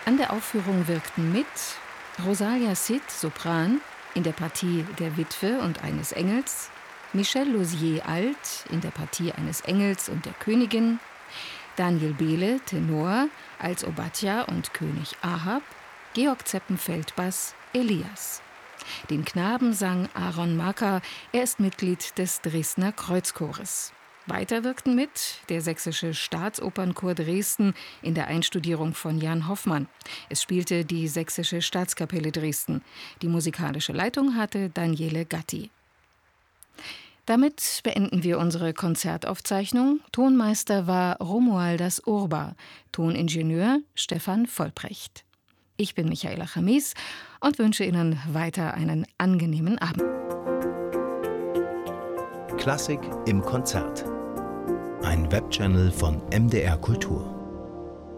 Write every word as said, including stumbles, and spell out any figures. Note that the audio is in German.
An der Aufführung wirkten mit Rosalia Cid, Sopran, in der Partie der Witwe und eines Engels, Michel Lausier alt in der Partie eines Engels und der Königin, Daniel Behle, Tenor, als Obadja und König Ahab, Georg Zeppenfeld Bass, Elias. Den Knaben sang Aaron Macker, er ist Mitglied des Dresdner Kreuzchores. Weiter wirkten mit der Sächsische Staatsopernchor Dresden in der Einstudierung von Jan Hoffmann. Es spielte die Sächsische Staatskapelle Dresden. Die musikalische Leitung hatte Daniele Gatti. Damit beenden wir unsere Konzertaufzeichnung. Tonmeister war Romualdas Urba, Toningenieur Stefan Vollbrecht. Ich bin Michaela Chamis und wünsche Ihnen weiter einen angenehmen Abend. Klassik im Konzert. Ein Webchannel von M D R Kultur.